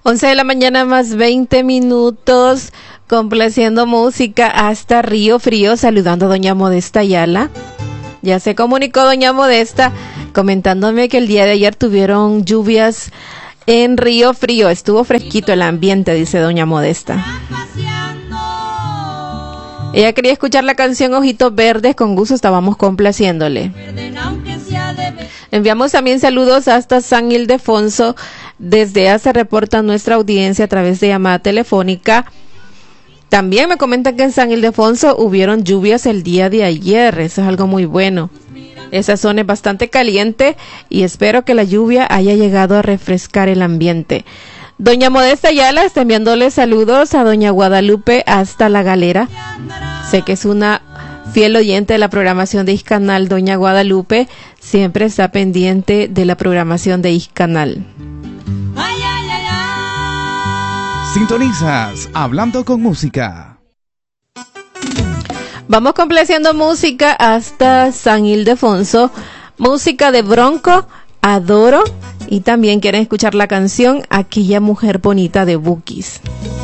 11 de la mañana más 20 minutos, complaciendo música hasta Río Frío, saludando a doña Modesta Ayala. Ya se comunicó doña Modesta comentándome que el día de ayer tuvieron lluvias en Río Frío. Estuvo fresquito el ambiente, dice doña Modesta. Ella quería escuchar la canción Ojitos Verdes, con gusto estábamos complaciéndole. Enviamos también saludos hasta San Ildefonso. Desde allá se reporta nuestra audiencia a través de llamada telefónica. También me comentan que en San Ildefonso hubieron lluvias el día de ayer. Eso es algo muy bueno. Esa zona es bastante caliente y espero que la lluvia haya llegado a refrescar el ambiente. Doña Modesta Ayala está enviándole saludos a doña Guadalupe hasta La Galera. Sé que es una fiel oyente de la programación de Iscanal. Doña Guadalupe siempre está pendiente de la programación de Iscanal. Sintonizas Hablando con Música. Vamos complaciendo música hasta San Ildefonso. Música de Bronco, Adoro. Y también quieren escuchar la canción Aquella Mujer Bonita de Bukis.